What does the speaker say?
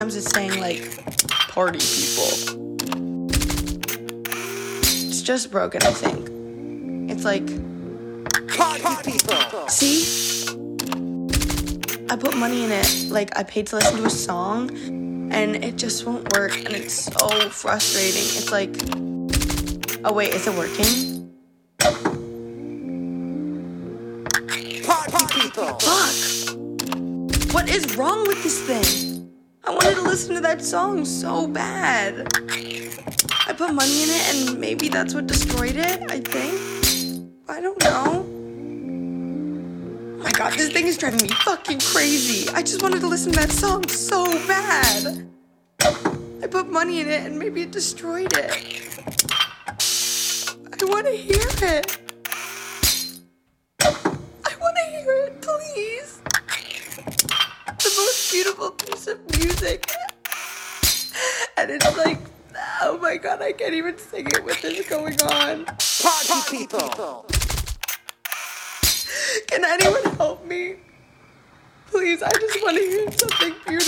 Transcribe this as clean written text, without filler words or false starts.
it's saying like party people. It's just broken, I think. It's like Party people. see? I put money in it. Like I paid to listen to a song and it just won't work and it's so frustrating. It's like, oh wait, is it working? Party people. Fuck! What is wrong with this thing? I wanted to listen to that song so bad. I put money in it and maybe that's what destroyed it, I think. I don't know. Oh my god, this thing is driving me fucking crazy. I just wanted to listen to that song so bad. I put money in it and maybe it destroyed it. I want to hear it. I want to hear it, please. The most beautiful piece of music. And it's like, oh my god, I can't even sing it with this going on. Party people. Can anyone help me? Please, I just want to hear something beautiful.